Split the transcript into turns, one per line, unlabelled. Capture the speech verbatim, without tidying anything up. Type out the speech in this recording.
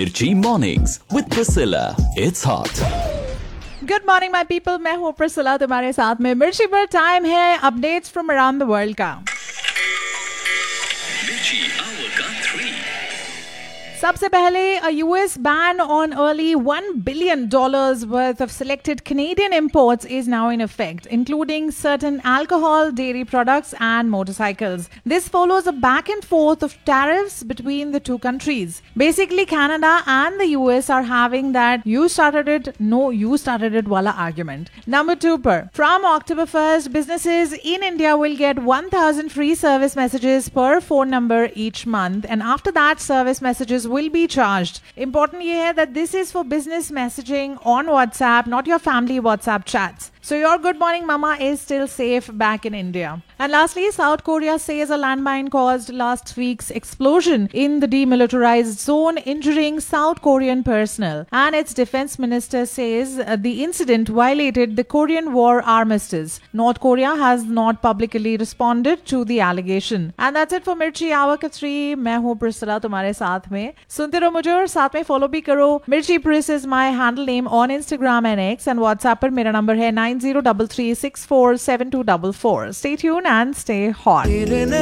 Mirchi Mornings with Priscilla. It's hot.
Good morning my people, मैं हूँ Priscilla तुम्हारे साथ में। मिर्ची पर टाइम है updates from around the world का। सबसे पहले a U S ban on early one billion dollars worth of selected Canadian imports is now in effect, including certain alcohol, dairy products and motorcycles. This follows a back and forth of tariffs between the two countries. Basically, Canada and the U S are having that you started it, no you started it wala argument. Number two per. From October first, businesses in India will get one thousand free service messages per phone number each month, and after that service messages will be charged. Important ये है that this is for business messaging on WhatsApp, not your family WhatsApp chats. So your good morning mama is still safe back in India. And lastly, South Korea says a landmine caused last week's explosion in the demilitarized zone, injuring South Korean personnel. And its defense minister says uh, the incident violated the Korean War armistice. North Korea has not publicly responded to the allegation. And that's it for Mirchi Hour ka three. मैं हूँ Priscilla तुम्हारे साथ में। सुनते रहो मुझे और साथ में फॉलो भी करो। मिर्ची प्रिस is my handle name on Instagram and X, and WhatsApp पर मेरा नंबर है nine zero three three six four seven two four four. Stay tuned and stay hot.